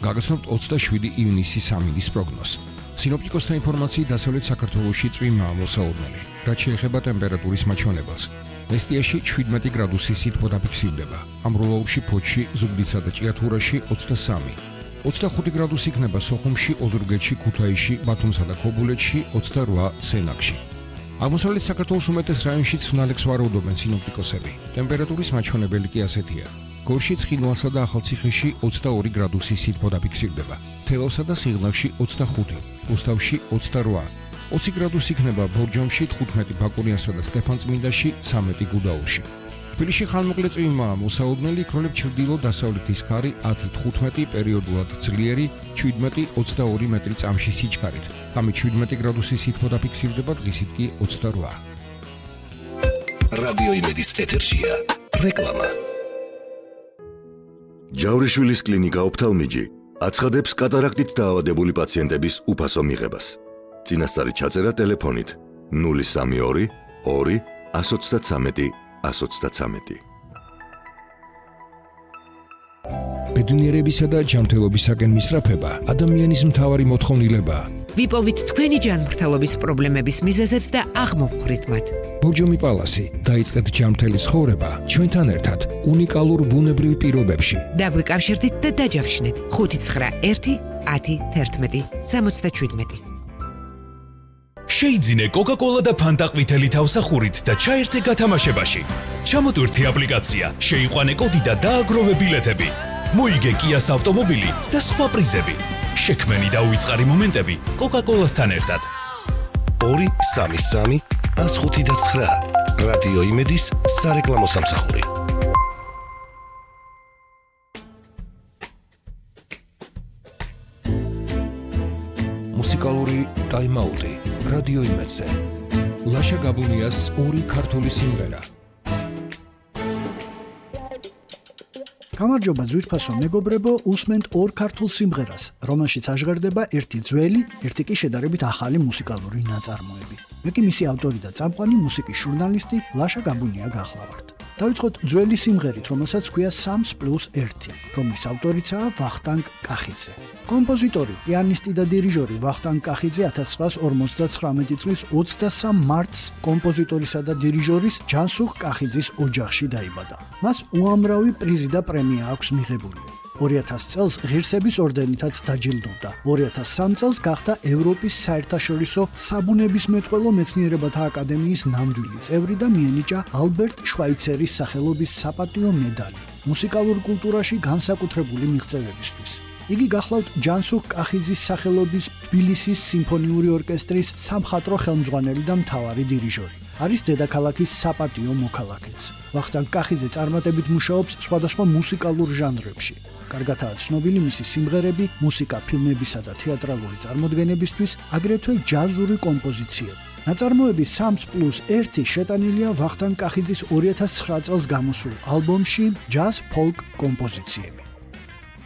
გაგაცნობთ 27 ივნისის სამინდის პროგნოზს. სინოპტიკოსთა ინფორმაციით დასავლეთ საქართველოში წვიმაა მოსაოდნელი, რაც შეეხება ტემპერატურის მაჩვენებელს. მესტიაში 17 გრადუსი სითბო დაფიქსირდება, ამბროლაურში, ფოთში, ზუგდიდსა და ჭიათურაში 23, 25 გრადუსი იქნება სოხუმში, ოზურგეთში, ქუთაისში, ბათუმსა და ქობულეთში, 28 სენაკში. აღმოსავლეთ საქართველოს უმეტეს რაიონშიც ხნალექს ვარაუდობენ სინოპტიკოსები. ტემპერატურის მაჩვენებელი კი ასეთია. გორში, ცხინვალსა და ახალციხეში 22 გრადუსი სითბო დაფიქსირდება, თელავსა და სიღნაღში 25, რუსთავში 28, 20 გრადუსი იქნება ბორჯომში, 15 ბაკურიანსა და სტეფანწმინდაში, 13 გუდაურში. თბილისში ხანმოკლე წვიმაა მოსაოდნელი, იქროლებს ჩრდილო-დასავლეთის ქარი 10-15, პერიოდულად ძლიერი 17-22 მეტრი წამში სიჩქარით. ღამით 17 გრადუსი სითბო დაფიქსირდება, დღისით კი 28. რადიო იმედის ეთერშია რეკლამა. ჯავრიშვილის კლინიკა ოფთალმიჯი აცხადებს კატარაქტით დაავადებული პაციენტების უფასო მიღებას. წინასწარი ჩაწერა ტელეფონით 032 2 133 133. ბედნიერებისა და ჯანმრთელობისაკენ მისწრაფება ადამიანის მთავარი მოთხოვნილებაა. ვიპოვით თქვენი ჯანმრთელობის პრობლემების მიზეზებს და აღმოვხვრით მათ. ბორჯომი პალასი, დაიწყეთ ჯანმრთელი ცხოვრება ჩვენთან ერთად უნიკალურ ბუნებრივ პირობებში. დაგვიკავშირდით და დაჯავშნეთ 591 10 11 77. შეიძინე კოკა-კოლა და ფანტა ყვითელი თავსახურით და ჩაერთე გათამაშებაში. ჩამოტვირთი აპლიკაცია, შეიყვანე კოდი და დააგროვე ბილეთები. მოიგე კიას ავტომობილი და სხვა პრიზები. შექმენი და უიწყარი მომენტები კოკა-კოლასთან ერთად. 233 105 რადიო იმედის სარეკლამო სამსახური. მუსიკალური ტაიმაუტი რადიო იმედზე. ლაშა გაბუნიას ორი ქართული სიმღერა. გამარჯობა ძვირფასო მეგობრებო, უსმენთ ორ ქართულ სიმღერას, რომელშიც აჟღერდება ერთი ძველი, ერთი კი შედარებით ახალი მუსიკალური ნაწარმოები. მე კი მისი ავტორი და წამყვანი მუსიკის ჟურნალისტი ლაშა გაბუნია გახლავართ. დავიწყოთ ძველი სიმღერით, რომელსაც ჰქვია 3+1, რომლის ავტორიცაა ვახტანგ კახიძე. კომპოზიტორი, პიანისტი და დირიჟორი ვახტანგ კახიძე 1959 წლის 23 მარტს კომპოზიტორისა და დირიჟორის ჯანსუღ კახიძის ოჯახში დაიბადა. მას უამრავი პრიზი და პრემია აქვს მიღებული. 2000 წელს ღირსების ორდენითაც დაჯილდოვდა. 2003 წელს გახდა ევროპის საერთაშორისო საბუნებისმეტყველო მეცნიერებათა აკადემიის ნამდვილი წევრი და მიენიჭა ალბერტ შვაიცერის სახელობის საპატიო მედალი მუსიკალურ კულტურაში განსაკუთრებული მიღწევებისთვის. იგი გახლავთ ჯანსუღ კახიძის სახელობის თბილისის სიმფონიური ორკესტრის სამხატვრო ხელმძღვანელი და მთავარი დირიჟორი. არის დედაქალაქის საპატიო მოქალაქეც. ვახტანგ კახიძე წარმატებით მუშაობს სხვადასხვა მუსიკალურ ჟანრებში. კარგადაა ცნობილი მისი სიმღერები, მუსიკა ფილმებისა და თეატრალური წარმოდგენებისთვის, აგრეთვე ჯაზური კომპოზიციები. ნაწარმოები 3+1 შეტანილია ვახტანგ კახიძის 2009 წელს გამოსულ ალბომში ჯაზ ფოლკ კომპოზიციები.